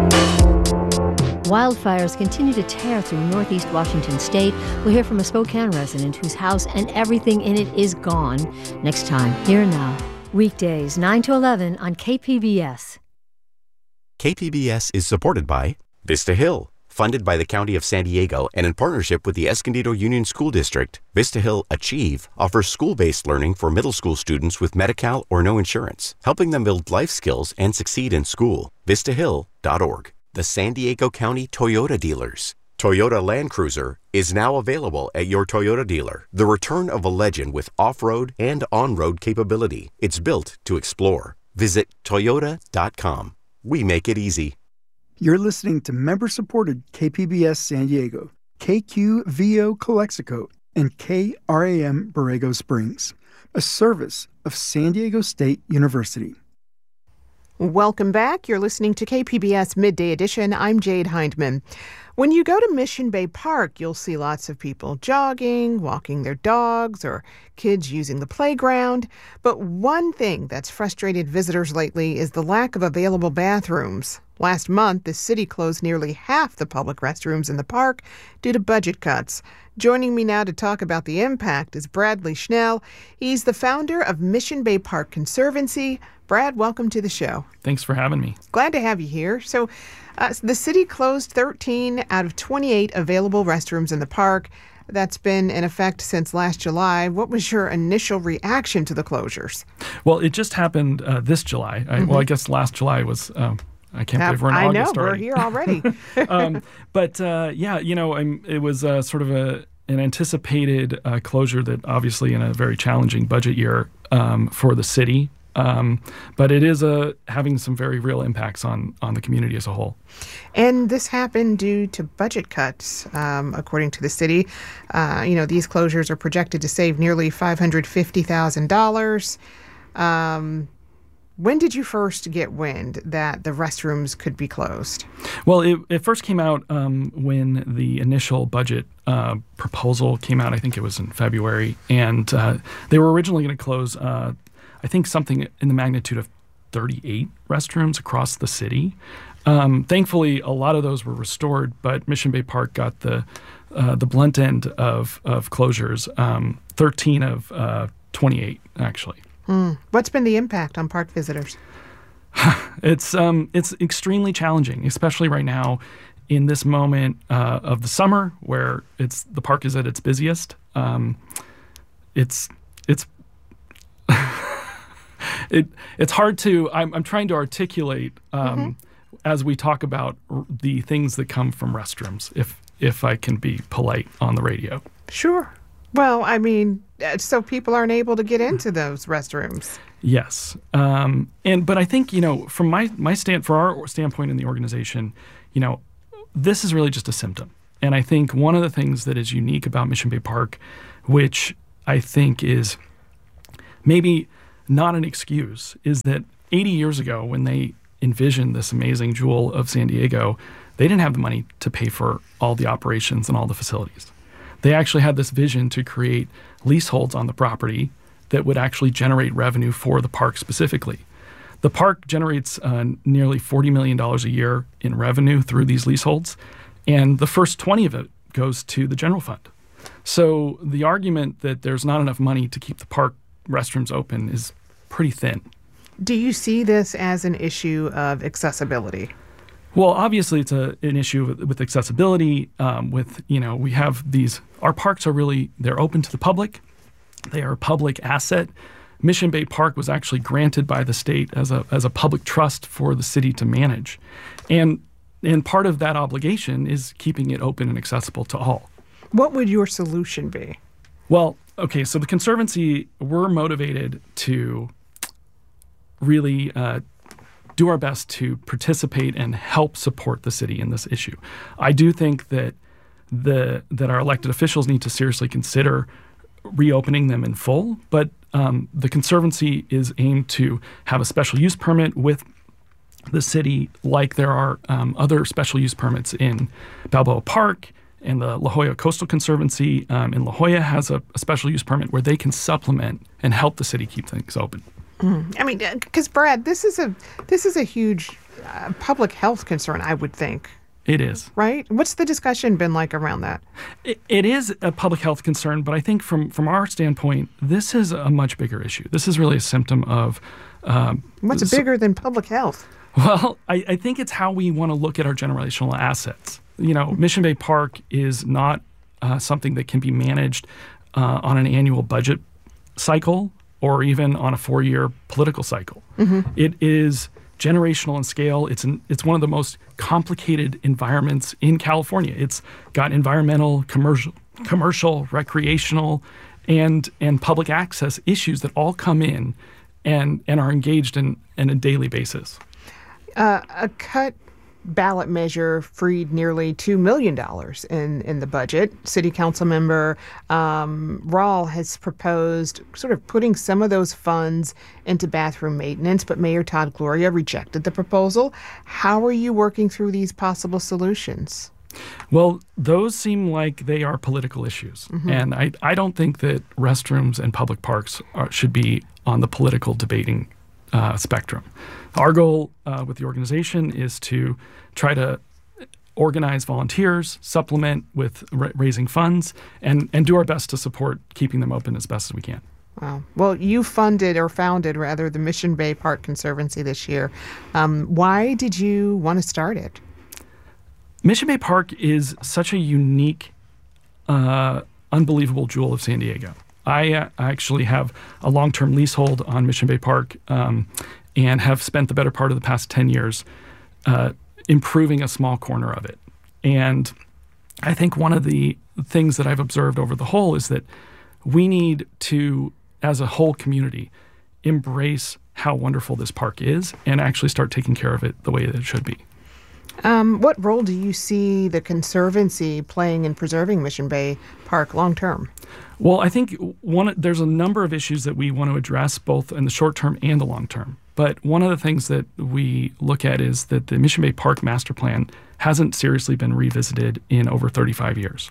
Wildfires continue to tear through northeast Washington state. We'll hear from a Spokane resident whose house and everything in it is gone. Next time, Here and Now. Weekdays, 9 to 11 on KPBS. KPBS is supported by Vista Hill, funded by the County of San Diego and in partnership with the Escondido Union School District. Vista Hill Achieve offers school-based learning for middle school students with Medi-Cal or no insurance, helping them build life skills and succeed in school. VistaHill.org. The San Diego County Toyota dealers. Toyota Land Cruiser is now available at your Toyota dealer. The return of a legend with off-road and on-road capability. It's built to explore. Visit Toyota.com. We make it easy. You're listening to member-supported KPBS San Diego, KQVO Calexico, and KRAM Borrego Springs, a service of San Diego State University. Welcome back. You're listening to KPBS Midday Edition. I'm Jade Hindman. When you go to Mission Bay Park, you'll see lots of people jogging, walking their dogs, or kids using the playground. But one thing that's frustrated visitors lately is the lack of available bathrooms. Last month, the city closed nearly half the public restrooms in the park due to budget cuts. Joining me now to talk about the impact is Bradley Schnell. He's the founder of Mission Bay Park Conservancy. Brad, welcome to the show. Thanks for having me. Glad to have you here. So the city closed 13 out of 28 available restrooms in the park. That's been in effect since last July. What was your initial reaction to the closures? Well, it just happened this July. Well, I guess last July was... I can't believe we're in August already. I know, we're here already. It was sort of an anticipated closure that obviously in a very challenging budget year for the city. But it is having some very real impacts on the community as a whole. And this happened due to budget cuts, according to the city. These closures are projected to save nearly $550,000. When did you first get wind that the restrooms could be closed? Well, it first came out when the initial budget proposal came out. I think it was in February. And they were originally going to close, I think, something in the magnitude of 38 restrooms across the city. Thankfully, a lot of those were restored, but Mission Bay Park got the blunt end of closures, 13 of 28, actually. What's been the impact on park visitors? It's extremely challenging, especially right now in this moment of the summer where the park is at its busiest. It's hard to. I'm trying to articulate as we talk about the things that come from restrooms, if I can be polite on the radio. Sure. Well, I mean, so people aren't able to get into those restrooms. Yes. But I think, from for our standpoint in the organization, this is really just a symptom. And I think one of the things that is unique about Mission Bay Park, which I think is maybe not an excuse, is that 80 years ago when they envisioned this amazing jewel of San Diego, they didn't have the money to pay for all the operations and all the facilities. They actually had this vision to create leaseholds on the property that would actually generate revenue for the park specifically. The park generates nearly $40 million a year in revenue through these leaseholds, and the first 20 of it goes to the general fund. So the argument that there's not enough money to keep the park restrooms open is pretty thin. Do you see this as an issue of accessibility? Well, obviously, it's an issue with accessibility. We have our parks they're open to the public. They are a public asset. Mission Bay Park was actually granted by the state as a public trust for the city to manage. And part of that obligation is keeping it open and accessible to all. What would your solution be? Well, okay, so the Conservancy, we're motivated to really do our best to participate and help support the city in this issue. I do think that our elected officials need to seriously consider reopening them in full, but the Conservancy is aimed to have a special use permit with the city, like there are other special use permits in Balboa Park, and the La Jolla Coastal Conservancy in La Jolla has a special use permit where they can supplement and help the city keep things open. I mean, because Brad, this is a huge a public health concern, I would think. It is. Right? What's the discussion been like around that? It is a public health concern, but I think from our standpoint, this is a much bigger issue. This is really a symptom of... What's bigger than public health? Well, I think it's how we want to look at our generational assets. Mission Bay Park is not something that can be managed on an annual budget cycle or even on a 4-year political cycle. Mm-hmm. It is generational in scale. It's one of the most complicated environments in California. It's got environmental, commercial, recreational, and public access issues that all come in and are engaged in a daily basis. A cut ballot measure freed nearly $2 million in the budget. City Council member Rahl has proposed sort of putting some of those funds into bathroom maintenance, but Mayor Todd Gloria rejected the proposal. How are you working through these possible solutions? Well, those seem like they are political issues. Mm-hmm. And I don't think that restrooms and public parks should be on the political debating spectrum. Our goal with the organization is to try to organize volunteers, supplement with raising funds, and do our best to support keeping them open as best as we can. Wow. Well, you founded the Mission Bay Park Conservancy this year. Why did you want to start it? Mission Bay Park is such a unique, unbelievable jewel of San Diego. I actually have a long-term leasehold on Mission Bay Park and have spent the better part of the past 10 years improving a small corner of it. And I think one of the things that I've observed over the whole is that we need to, as a whole community, embrace how wonderful this park is and actually start taking care of it the way that it should be. What role do you see the Conservancy playing in preserving Mission Bay Park long term? Well, I think there's a number of issues that we want to address both in the short term and the long term. But one of the things that we look at is that the Mission Bay Park Master Plan hasn't seriously been revisited in over 35 years.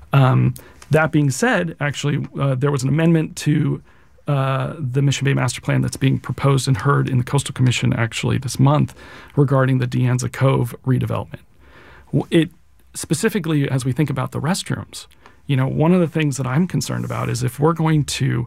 That being said, actually, there was an amendment to the Mission Bay Master Plan that's being proposed and heard in the Coastal Commission actually this month regarding the De Anza Cove redevelopment. It specifically, as we think about the restrooms, one of the things that I'm concerned about is if we're going to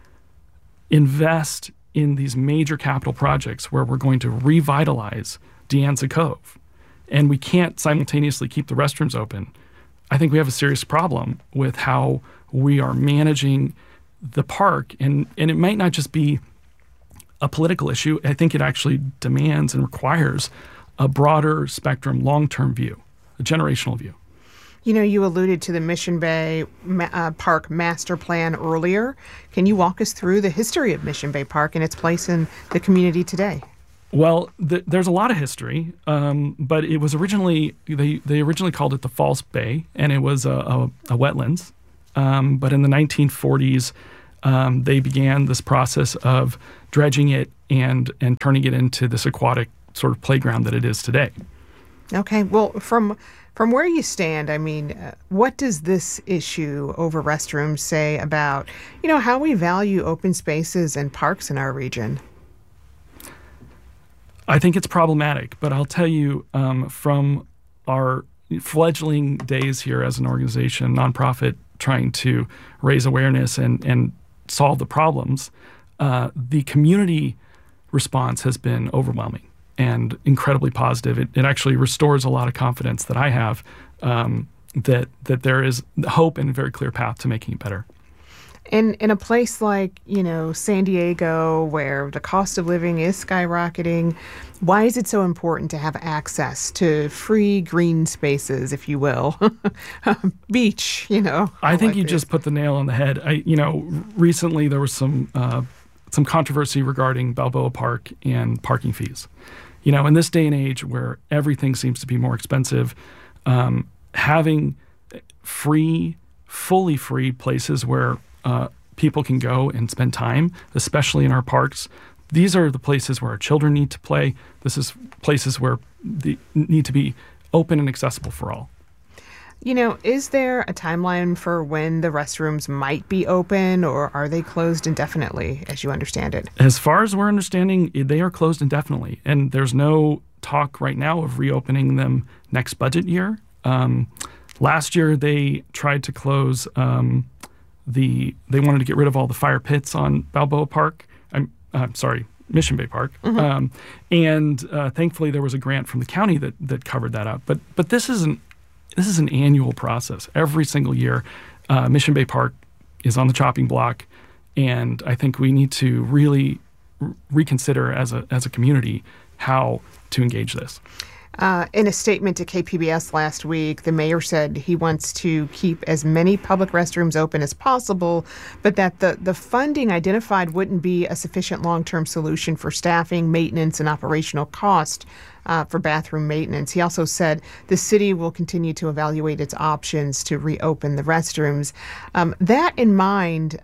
invest in these major capital projects where we're going to revitalize De Anza Cove and we can't simultaneously keep the restrooms open, I think we have a serious problem with how we are managing the park. And it might not just be a political issue. I think it actually demands and requires a broader spectrum, long-term view, a generational view. You alluded to the Mission Bay Park Master Plan earlier. Can you walk us through the history of Mission Bay Park and its place in the community today? Well, there's a lot of history, but it was originally, they originally called it the False Bay, and it was a wetlands. But in the 1940s, they began this process of dredging it and turning it into this aquatic sort of playground that it is today. Okay. Well, from where you stand, I mean, what does this issue over restrooms say about, how we value open spaces and parks in our region? I think it's problematic, but I'll tell you from our fledgling days here as an organization, nonprofit, trying to raise awareness and solve the problems, the community response has been overwhelming and incredibly positive. It actually restores a lot of confidence that I have that there is hope and a very clear path to making it better. In a place like, San Diego, where the cost of living is skyrocketing, why is it so important to have access to free green spaces, if you will? Beach, I think you just put the nail on the head. Recently there was some controversy regarding Balboa Park and parking fees. In this day and age where everything seems to be more expensive, having fully free places where people can go and spend time, especially in our parks. These are the places where our children need to play. This is places where they need to be open and accessible for all. Is there a timeline for when the restrooms might be open, or are they closed indefinitely, as you understand it? As far as we're understanding, they are closed indefinitely, and there's no talk right now of reopening them next budget year. Last year, they tried to close they wanted to get rid of all the fire pits on Balboa Park. Mission Bay Park. Mm-hmm. And thankfully, there was a grant from the county that covered that up. But this is an annual process. Every single year, Mission Bay Park is on the chopping block, and I think we need to really reconsider as a community how to engage this. In a statement to KPBS last week, the mayor said he wants to keep as many public restrooms open as possible, but that the funding identified wouldn't be a sufficient long-term solution for staffing, maintenance, and operational cost for bathroom maintenance. He also said the city will continue to evaluate its options to reopen the restrooms. That in mind,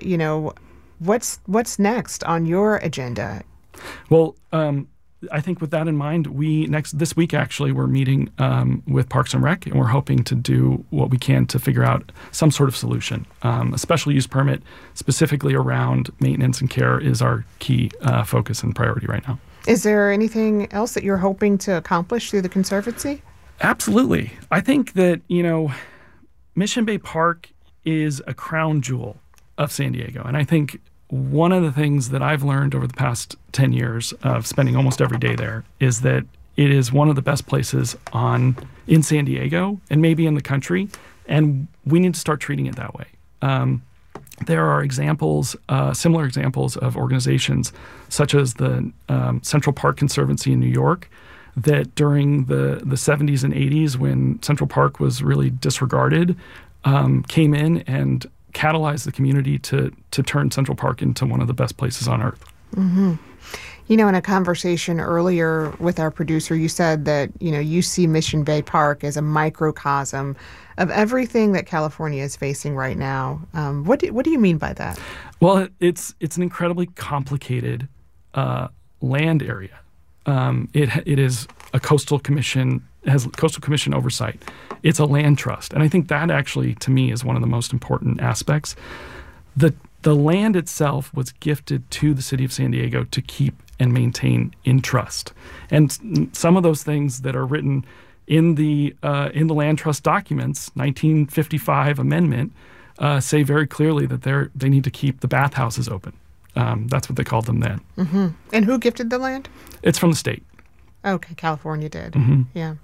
what's next on your agenda? Well, I think with that in mind, this week actually we're meeting with Parks and Rec, and we're hoping to do what we can to figure out some sort of solution. A special use permit specifically around maintenance and care is our key focus and priority right now. Is there anything else that you're hoping to accomplish through the Conservancy? Absolutely. I think that, Mission Bay Park is a crown jewel of San Diego, and I think one of the things that I've learned over the past 10 years of spending almost every day there is that it is one of the best places in San Diego and maybe in the country, and we need to start treating it that way. There are similar examples of organizations such as the Central Park Conservancy in New York that during the 70s and 80s, when Central Park was really disregarded, came in and catalyze the community to turn Central Park into one of the best places on earth. Mm-hmm. In a conversation earlier with our producer, you said that, you see Mission Bay Park as a microcosm of everything that California is facing right now. What do you mean by that? Well, it's an incredibly complicated land area. It is a coastal commission, has coastal commission oversight. It's a land trust. And I think that actually, to me, is one of the most important aspects. The land itself was gifted to the city of San Diego to keep and maintain in trust. And some of those things that are written in the land trust documents, 1955 amendment, say very clearly that they need to keep the bathhouses open. That's what they called them then. Mm-hmm. And who gifted the land? It's from the state. Okay, California did. Mm-hmm. Yeah.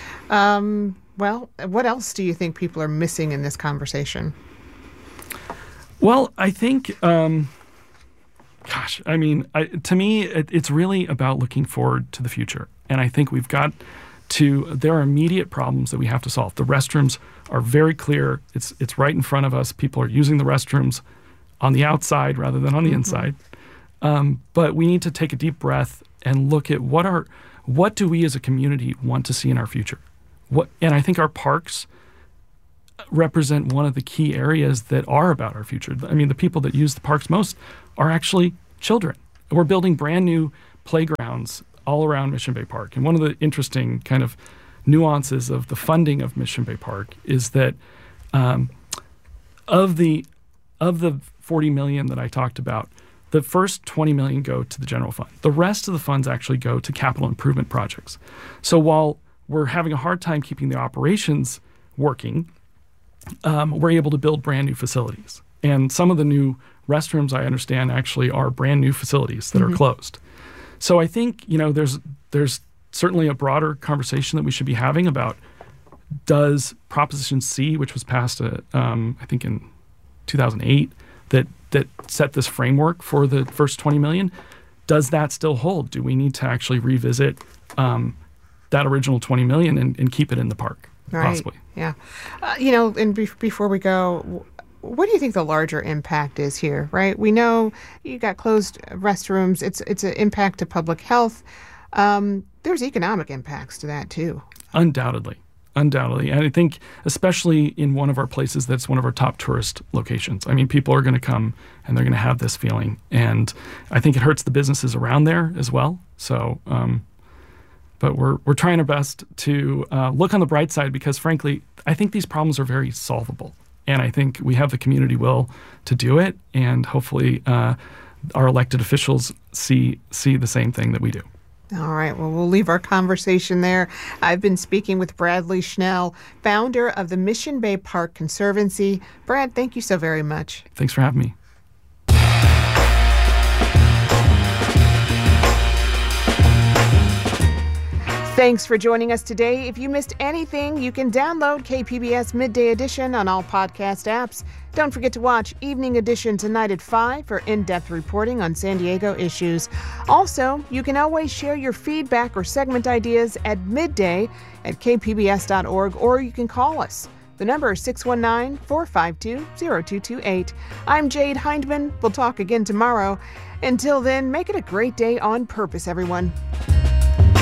Well, what else do you think people are missing in this conversation? Well, I think, to me, it's really about looking forward to the future. And I think there are immediate problems that we have to solve. The restrooms are very clear. It's right in front of us. People are using the restrooms on the outside rather than on the inside. But we need to take a deep breath and look at what do we as a community want to see in our future? And I think our parks represent one of the key areas that are about our future. I mean, the people that use the parks most are actually children. We're building brand new playgrounds all around Mission Bay Park. And one of the interesting kind of nuances of the funding of Mission Bay Park is that of the $40 million that I talked about, the first $20 million go to the general fund. The rest of the funds actually go to capital improvement projects. So while we're having a hard time keeping the operations working, we're able to build brand new facilities. And some of the new restrooms, I understand, actually are brand new facilities that are closed. So I think, there's certainly a broader conversation that we should be having about, does Proposition C, which was passed, I think in 2008, that set this framework for the first $20 million, does that still hold? Do we need to actually revisit that original $20 million and keep it in the park, possibly? Yeah. And before we go, what do you think the larger impact is here, right? We know you got closed restrooms. It's an impact to public health. There's economic impacts to that, too. Undoubtedly. And I think especially in one of our places that's one of our top tourist locations. I mean, people are going to come and they're going to have this feeling. And I think it hurts the businesses around there as well. So, but we're trying our best to look on the bright side because, frankly, I think these problems are very solvable. And I think we have the community will to do it. And hopefully our elected officials see the same thing that we do. All right, well, we'll leave our conversation there. I've been speaking with Bradley Schnell, founder of the Mission Bay Park Conservancy. Brad, thank you so very much. Thanks for having me. Thanks for joining us today. If you missed anything, you can download KPBS Midday Edition on all podcast apps. Don't forget to watch Evening Edition tonight at 5 for in-depth reporting on San Diego issues. Also, you can always share your feedback or segment ideas at midday at kpbs.org, or you can call us. The number is 619-452-0228. I'm Jade Hindman. We'll talk again tomorrow. Until then, make it a great day on purpose, everyone.